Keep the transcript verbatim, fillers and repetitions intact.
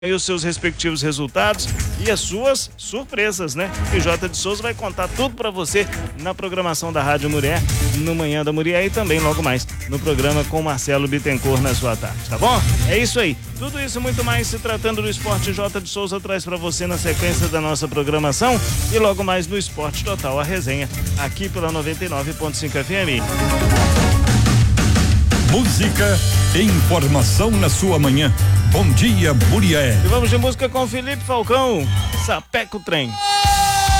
E os seus respectivos resultados e as suas surpresas, né? E J de Souza vai contar tudo pra você na programação da Rádio Murié, no Manhã da Murié e também logo mais no programa com Marcelo Bittencourt na sua tarde, tá bom? É isso aí. Tudo isso e muito mais se tratando do esporte, J de Souza traz pra você na sequência da nossa programação e logo mais no Esporte Total, a resenha aqui pela noventa e nove ponto cinco F M. Música e informação na sua manhã. Bom dia, Murié. E vamos de música com Felipe Falcão, Sapeca o Trem.